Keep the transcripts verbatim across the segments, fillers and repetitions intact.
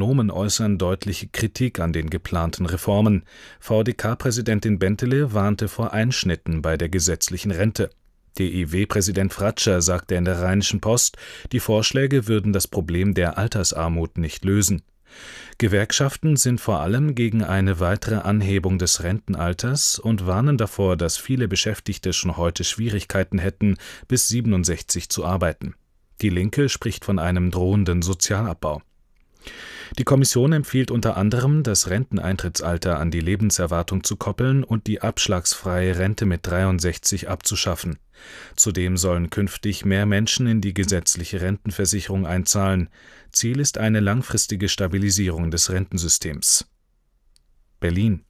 Ökonomen äußern deutliche Kritik an den geplanten Reformen. V D K-Präsidentin Bentele warnte vor Einschnitten bei der gesetzlichen Rente. D I W-Präsident Fratscher sagte in der Rheinischen Post, die Vorschläge würden das Problem der Altersarmut nicht lösen. Gewerkschaften sind vor allem gegen eine weitere Anhebung des Rentenalters und warnen davor, dass viele Beschäftigte schon heute Schwierigkeiten hätten, bis siebenundsechzig zu arbeiten. Die Linke spricht von einem drohenden Sozialabbau. Die Kommission empfiehlt unter anderem, das Renteneintrittsalter an die Lebenserwartung zu koppeln und die abschlagsfreie Rente mit dreiundsechzig abzuschaffen. Zudem sollen künftig mehr Menschen in die gesetzliche Rentenversicherung einzahlen. Ziel ist eine langfristige Stabilisierung des Rentensystems. Berlin.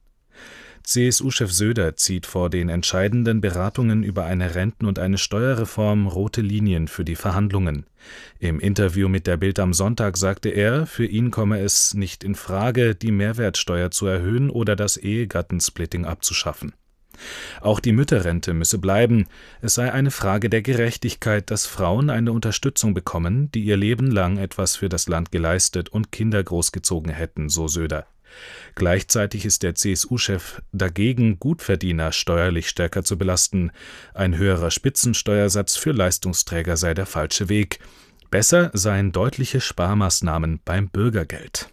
C S U-Chef Söder zieht vor den entscheidenden Beratungen über eine Renten- und eine Steuerreform rote Linien für die Verhandlungen. Im Interview mit der Bild am Sonntag sagte er, für ihn komme es nicht in Frage, die Mehrwertsteuer zu erhöhen oder das Ehegattensplitting abzuschaffen. Auch die Mütterrente müsse bleiben. Es sei eine Frage der Gerechtigkeit, dass Frauen eine Unterstützung bekommen, die ihr Leben lang etwas für das Land geleistet und Kinder großgezogen hätten, so Söder. Gleichzeitig ist der C S U-Chef dagegen, Gutverdiener steuerlich stärker zu belasten. Ein höherer Spitzensteuersatz für Leistungsträger sei der falsche Weg. Besser seien deutliche Sparmaßnahmen beim Bürgergeld.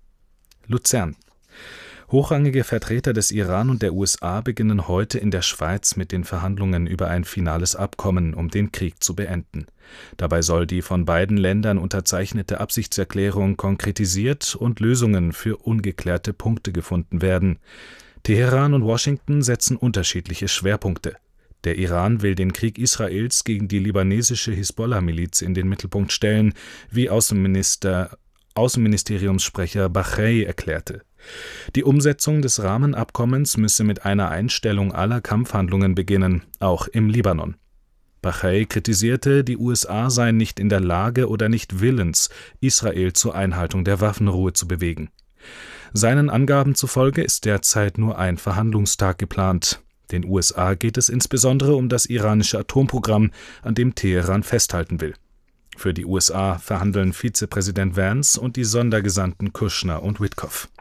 Luzern. Hochrangige Vertreter des Iran und der U S A beginnen heute in der Schweiz mit den Verhandlungen über ein finales Abkommen, um den Krieg zu beenden. Dabei soll die von beiden Ländern unterzeichnete Absichtserklärung konkretisiert und Lösungen für ungeklärte Punkte gefunden werden. Teheran und Washington setzen unterschiedliche Schwerpunkte. Der Iran will den Krieg Israels gegen die libanesische Hisbollah-Miliz in den Mittelpunkt stellen, wie Außenminister, Außenministeriumssprecher Bachey erklärte. Die Umsetzung des Rahmenabkommens müsse mit einer Einstellung aller Kampfhandlungen beginnen, auch im Libanon. Bachey kritisierte, die U S A seien nicht in der Lage oder nicht willens, Israel zur Einhaltung der Waffenruhe zu bewegen. Seinen Angaben zufolge ist derzeit nur ein Verhandlungstag geplant. Den U S A geht es insbesondere um das iranische Atomprogramm, an dem Teheran festhalten will. Für die U S A verhandeln Vizepräsident Vance und die Sondergesandten Kushner und Witkoff.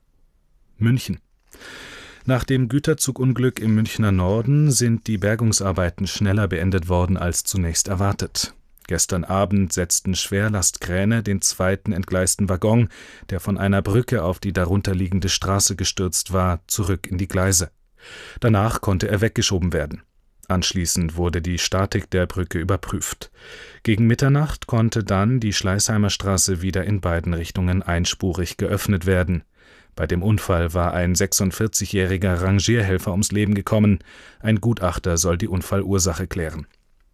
München. Nach dem Güterzugunglück im Münchner Norden sind die Bergungsarbeiten schneller beendet worden als zunächst erwartet. Gestern Abend setzten Schwerlastkräne den zweiten entgleisten Waggon, der von einer Brücke auf die darunterliegende Straße gestürzt war, zurück in die Gleise. Danach konnte er weggeschoben werden. Anschließend wurde die Statik der Brücke überprüft. Gegen Mitternacht konnte dann die Schleißheimer Straße wieder in beiden Richtungen einspurig geöffnet werden. Bei dem Unfall war ein sechsundvierzigjähriger Rangierhelfer ums Leben gekommen. Ein Gutachter soll die Unfallursache klären.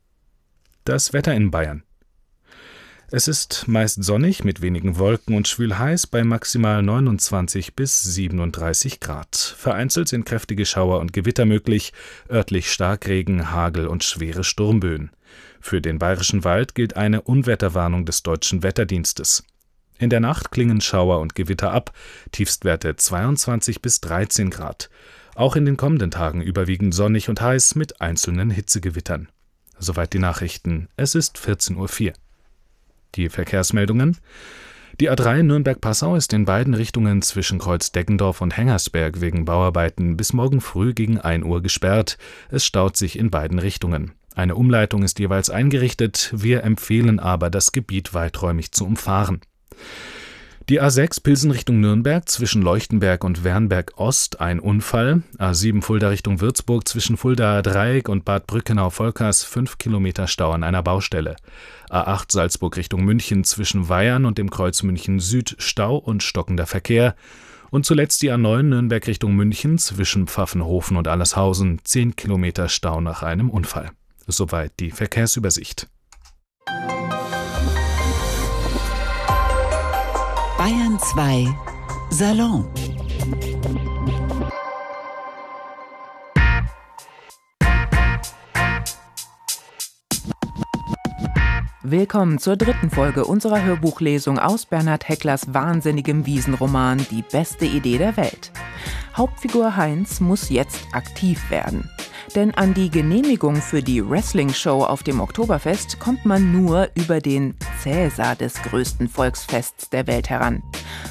Das Wetter in Bayern. Es ist meist sonnig mit wenigen Wolken und schwül heiß bei maximal neunundzwanzig bis siebenunddreißig Grad. Vereinzelt sind kräftige Schauer und Gewitter möglich, örtlich Starkregen, Hagel und schwere Sturmböen. Für den Bayerischen Wald gilt eine Unwetterwarnung des Deutschen Wetterdienstes. In der Nacht klingen Schauer und Gewitter ab, Tiefstwerte zweiundzwanzig bis dreizehn Grad. Auch in den kommenden Tagen überwiegend sonnig und heiß mit einzelnen Hitzegewittern. Soweit die Nachrichten. Es ist vierzehn Uhr vier. Die Verkehrsmeldungen. Die A drei Nürnberg-Passau ist in beiden Richtungen zwischen Kreuz-Deggendorf und Hengersberg wegen Bauarbeiten bis morgen früh gegen ein Uhr gesperrt. Es staut sich in beiden Richtungen. Eine Umleitung ist jeweils eingerichtet, wir empfehlen aber, das Gebiet weiträumig zu umfahren. Die A sechs Pilsen Richtung Nürnberg zwischen Leuchtenberg und Wernberg Ost ein Unfall. A sieben Fulda Richtung Würzburg zwischen Fuldaer Dreieck und Bad Brückenau-Volkers fünf Kilometer Stau an einer Baustelle. A acht Salzburg Richtung München zwischen Weyern und dem Kreuz München Süd Stau und stockender Verkehr. Und zuletzt die A neun Nürnberg Richtung München zwischen Pfaffenhofen und Allershausen zehn Kilometer Stau nach einem Unfall. Soweit die Verkehrsübersicht. Bayern zwei Salon. Willkommen zur dritten Folge unserer Hörbuchlesung aus Bernhard Hecklers wahnsinnigem Wiesenroman Die beste Idee der Welt. Hauptfigur Heinz muss jetzt aktiv werden. Denn an die Genehmigung für die Wrestling-Show auf dem Oktoberfest kommt man nur über den Cäsar des größten Volksfests der Welt heran.